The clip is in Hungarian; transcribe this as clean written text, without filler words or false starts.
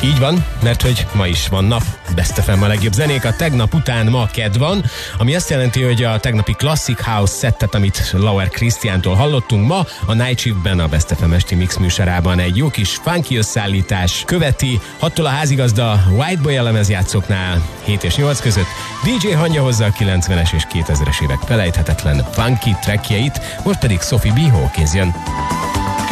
Így van, mert hogy ma is van nap. Best FM a legjobb zenék, a tegnap után ma kedd van, ami azt jelenti, hogy a tegnapi Classic House szettet, amit Lauer Krisztiántól hallottunk, ma a Night Shiftben, a Best FM esti mix műsorában egy jó kis funky összeállítás követi, 6-tól a házigazda Whiteboy lemezjátszóknál 7 és 8 között, DJ Hanya hozza a 90-es és 2000-es évek felejthetetlen funky trackjeit, most pedig Sophie B. Hawkins jön.